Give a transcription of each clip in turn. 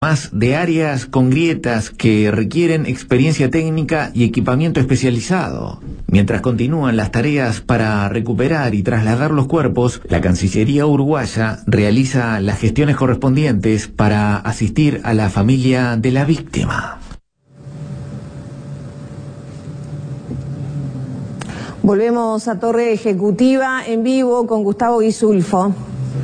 Más de áreas con grietas que requieren experiencia técnica y equipamiento especializado. Mientras continúan las tareas para recuperar y trasladar los cuerpos, la Cancillería uruguaya realiza las gestiones correspondientes para asistir a la familia de la víctima. Volvemos a Torre Ejecutiva en vivo con Gustavo Guisulfo.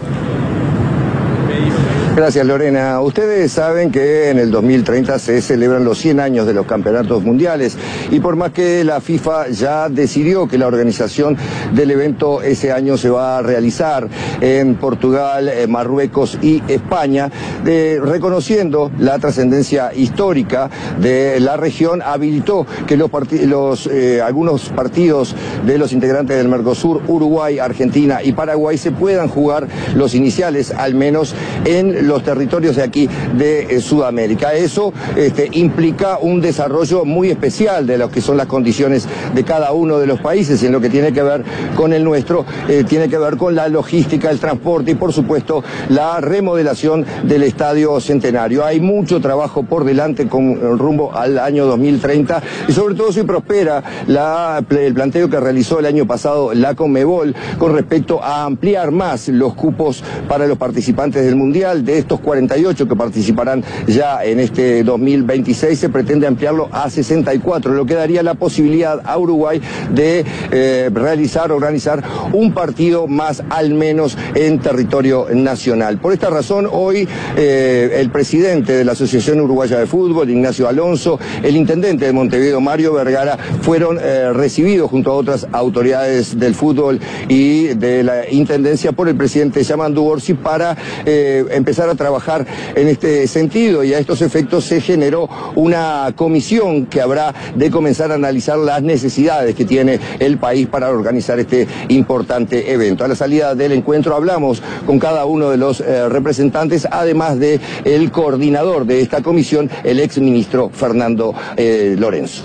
Gracias, Lorena. Ustedes saben que en el 2030 se celebran los 100 años de los campeonatos mundiales y por más que la FIFA ya decidió que la organización del evento ese año se va a realizar en Portugal, Marruecos y España, reconociendo la trascendencia histórica de la región, habilitó que algunos partidos de los integrantes del Mercosur, Uruguay, Argentina y Paraguay, se puedan jugar los iniciales, al menos en los territorios de aquí de Sudamérica. Eso implica un desarrollo muy especial de lo que son las condiciones de cada uno de los países. En lo que tiene que ver con el nuestro, tiene que ver con la logística, el transporte y por supuesto la remodelación del Estadio Centenario. Hay mucho trabajo por delante con rumbo al año 2030 y sobre todo si prospera el planteo que realizó el año pasado la Conmebol con respecto a ampliar más los cupos para los participantes del Mundial. De estos 48 que participarán ya en este 2026, se pretende ampliarlo a 64, lo que daría la posibilidad a Uruguay de organizar un partido más, al menos en territorio nacional. Por esta razón, hoy el presidente de la Asociación Uruguaya de Fútbol, Ignacio Alonso, el intendente de Montevideo, Mario Vergara, fueron recibidos junto a otras autoridades del fútbol y de la intendencia por el presidente Yamandu Orsi para empezar a trabajar en este sentido, y a estos efectos se generó una comisión que habrá de comenzar a analizar las necesidades que tiene el país para organizar este importante evento. A la salida del encuentro hablamos con cada uno de los representantes, además de el coordinador de esta comisión, el exministro Fernando Lorenzo.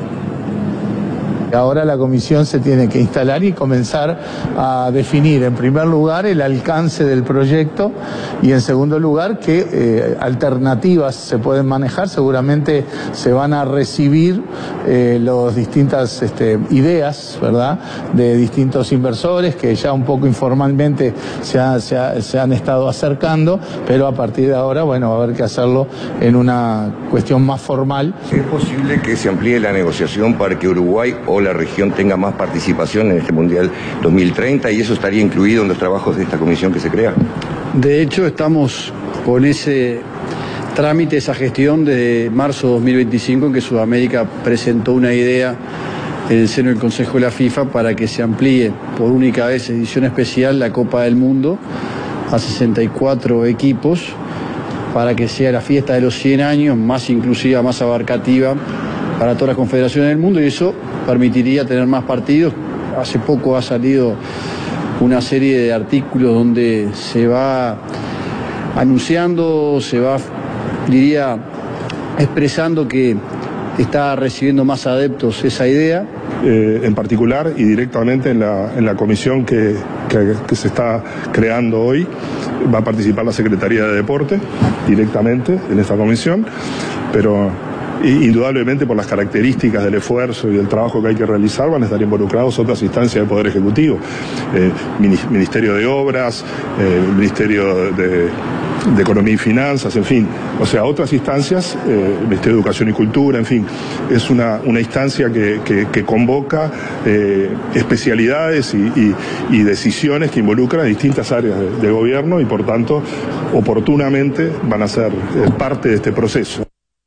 Ahora la comisión se tiene que instalar y comenzar a definir, en primer lugar, el alcance del proyecto y, en segundo lugar, qué alternativas se pueden manejar. Seguramente se van a recibir las distintas ideas, ¿verdad?, de distintos inversores que ya un poco informalmente se han estado acercando, pero a partir de ahora, bueno, va a haber que hacerlo en una cuestión más formal. ¿Es posible que se amplíe la negociación para que Uruguay o la región tenga más participación en este Mundial 2030 y eso estaría incluido en los trabajos de esta comisión que se crea? De hecho, estamos con ese trámite, esa gestión desde marzo de 2025, en que Sudamérica presentó una idea en el seno del Consejo de la FIFA para que se amplíe por única vez, edición especial, la Copa del Mundo a 64 equipos para que sea la fiesta de los 100 años más inclusiva, más abarcativa para todas las confederaciones del mundo, y eso permitiría tener más partidos. Hace poco ha salido una serie de artículos donde se va anunciando, se va, diría, expresando que está recibiendo más adeptos esa idea. En particular y directamente en la comisión que se está creando hoy, va a participar la Secretaría de Deporte directamente en esta comisión, pero indudablemente por las características del esfuerzo y del trabajo que hay que realizar van a estar involucrados otras instancias del Poder Ejecutivo, Ministerio de Obras, Ministerio de Economía y Finanzas, en fin, o sea, otras instancias, Ministerio de Educación y Cultura, en fin, es una instancia que convoca especialidades y decisiones que involucran a distintas áreas de gobierno y por tanto oportunamente van a ser parte de este proceso.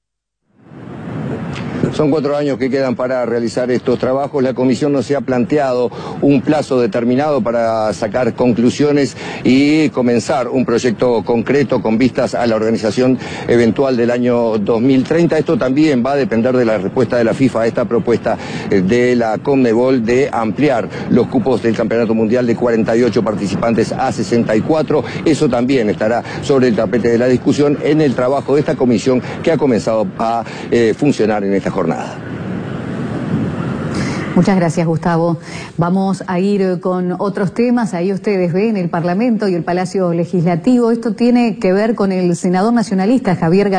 Son 4 años que quedan para realizar estos trabajos. La comisión no se ha planteado un plazo determinado para sacar conclusiones y comenzar un proyecto concreto con vistas a la organización eventual del año 2030. Esto también va a depender de la respuesta de la FIFA a esta propuesta de la Conmebol de ampliar los cupos del Campeonato Mundial de 48 participantes a 64. Eso también estará sobre el tapete de la discusión en el trabajo de esta comisión que ha comenzado a funcionar en esta jornada. Muchas gracias, Gustavo. Vamos a ir con otros temas. Ahí ustedes ven el Parlamento y el Palacio Legislativo. Esto tiene que ver con el senador nacionalista Javier García.